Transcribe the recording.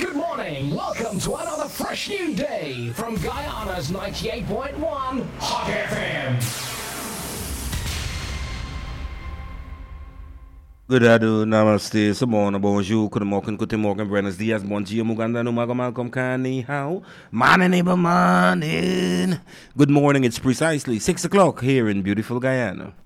Good morning. Welcome to another fresh new day from Guyana's 98.1 Hot FM. Good afternoon, namaste, Simona, bonjour, guten Morgen, buenos dias, bon dia, muganda, numaga, malcolm, kani, how? Morning. Good morning, it's precisely 6 o'clock here in beautiful Guyana.